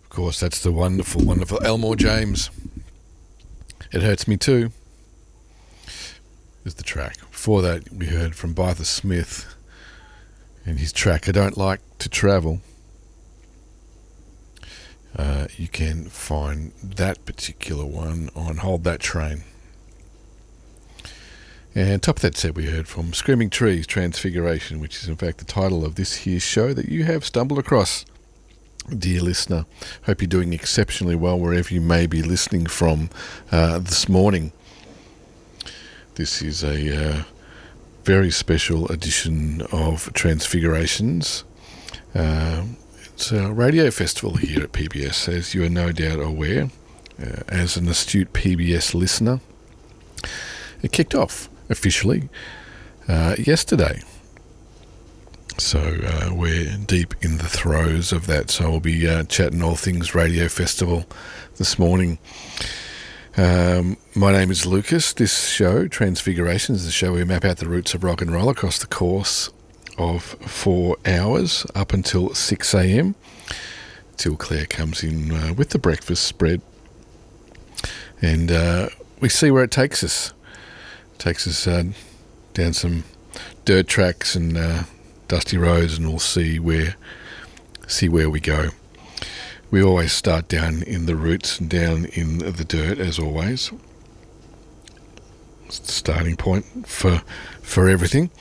Of course, that's the wonderful, wonderful Elmore James. It Hurts Me Too is the track. Before that, we heard from Bartha Smith and his track, I Don't Like to Travel. You can find that particular one on Hold That Train. And top of that set, we heard from Screaming Trees, Transfiguration, which is in fact the title of this here show that you have stumbled across, dear listener. Hope you're doing exceptionally well wherever you may be listening from this morning. This is a very special edition of Transfigurations. It's a radio festival here at PBS, as you are no doubt aware, as an astute PBS listener. It kicked off officially yesterday. So we're deep in the throes of that. So we'll be chatting all things Radio Festival this morning. My name is Lucas. This show, Transfigurations, is the show where we map out the roots of rock and roll across the course of 4 hours up until 6 a.m. till Claire comes in with the breakfast spread. And we see where it takes us. It takes us down some dirt tracks and dusty roads, and we'll see where we go. We always start down in the roots and down in the dirt, as always. It's the starting point for everything.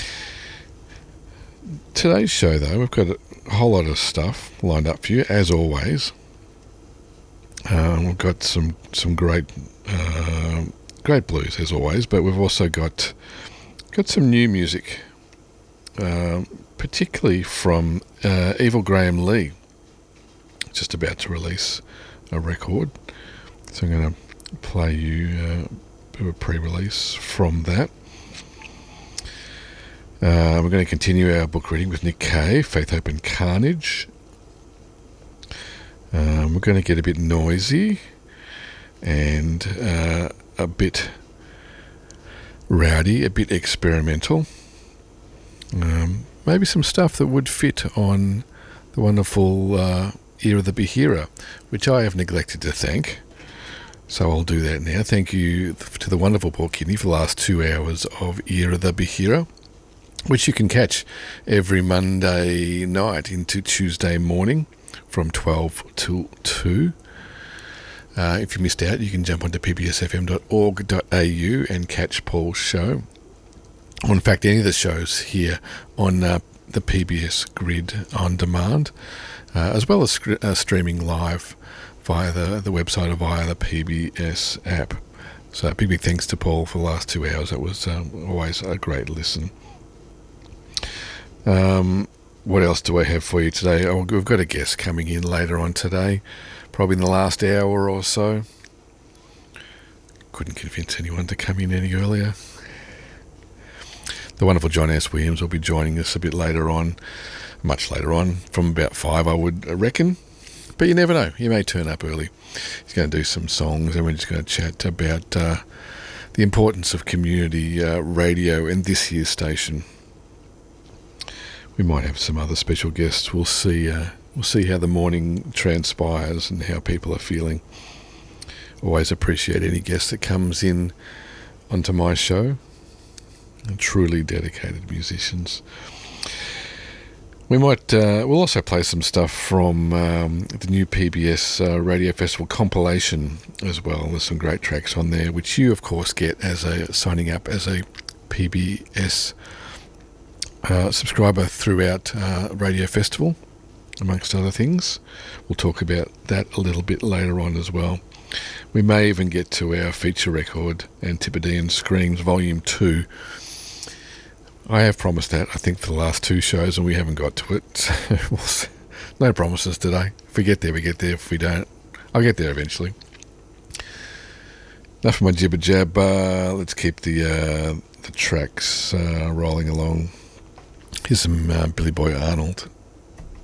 Today's show, though, we've got a whole lot of stuff lined up for you, as always. We've got some great blues, as always, but we've also got some new music, particularly from Evil Graham Lee, just about to release a record. So I'm going to play you a bit of a pre-release from that. We're going to continue our book reading with Nick Kay, Faith, Hope and Carnage. We're going to get a bit noisy and a bit rowdy, a bit experimental. Maybe some stuff that would fit on the wonderful Ear of the Behira, which I have neglected to thank. So I'll do that now. Thank you to the wonderful Paul Kidney for the last 2 hours of Ear of the Behira, which you can catch every Monday night into Tuesday morning from 12 till 2. If you missed out, you can jump onto pbsfm.org.au and catch Paul's show. Or in fact, any of the shows here on the PBS Grid on demand, as well as streaming live via the website or via the PBS app. So big thanks to Paul for the last 2 hours. That was always a great listen. What else do I have for you today? Oh, we've got a guest coming in later on today, probably in the last hour or so. Couldn't convince anyone to come in any earlier. The wonderful John S. Williams will be joining us a bit later on, much later on, from about 5 I would reckon. But you never know, he may turn up early. He's going to do some songs and we're just going to chat about the importance of community radio and this here station. We might have some other special guests. We'll see how the morning transpires and how people are feeling. Always appreciate any guest that comes in onto my show. And truly dedicated musicians. We'll also play some stuff from the new PBS Radio Festival compilation as well. There's some great tracks on there, which you of course get as signing up as a PBS subscriber throughout Radio Festival, amongst other things. We'll talk about that a little bit later on as well. We may even get to our feature record, Antipodean Screams Volume 2. I have promised that, I think, for the last 2 shows, and we haven't got to it. No promises today. If we get there, we get there. If we don't, I'll get there eventually. Enough of my jibber jab. Let's keep the tracks rolling along. Here's some Billy Boy Arnold.